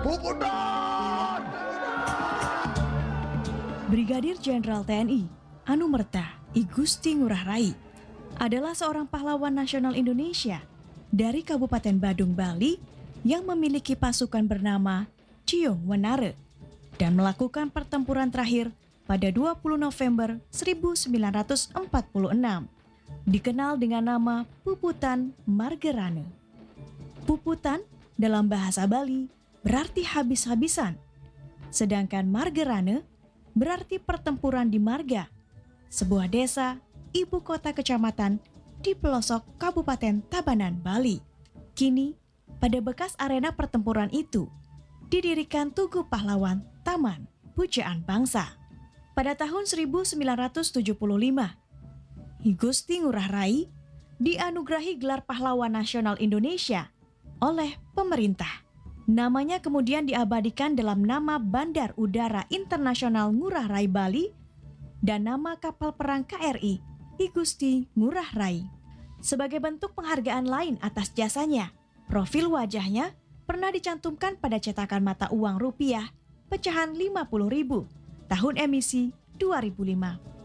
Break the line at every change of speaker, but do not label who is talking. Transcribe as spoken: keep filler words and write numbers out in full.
Puputan!
Brigadir Jenderal T N I Anumerta I Gusti Ngurah Rai adalah seorang pahlawan nasional Indonesia dari Kabupaten Badung, Bali yang memiliki pasukan bernama Ciung Wenare dan melakukan pertempuran terakhir pada dua puluh November seribu sembilan ratus empat puluh enam, dikenal dengan nama Puputan Margerane. Puputan dalam bahasa Bali berarti habis-habisan, sedangkan Margerane berarti pertempuran di Marga, sebuah desa ibu kota kecamatan di pelosok Kabupaten Tabanan, Bali. Kini, pada bekas arena pertempuran itu, didirikan Tugu Pahlawan Taman Pujaan Bangsa. Pada tahun seribu sembilan ratus tujuh puluh lima, I Gusti Ngurah Rai dianugerahi gelar Pahlawan Nasional Indonesia oleh pemerintah. Namanya kemudian diabadikan dalam nama Bandar Udara Internasional Ngurah Rai Bali dan nama kapal perang K R I I Gusti Ngurah Rai. Sebagai bentuk penghargaan lain atas jasanya, profil wajahnya pernah dicantumkan pada cetakan mata uang rupiah pecahan lima puluh ribu tahun emisi dua ribu lima.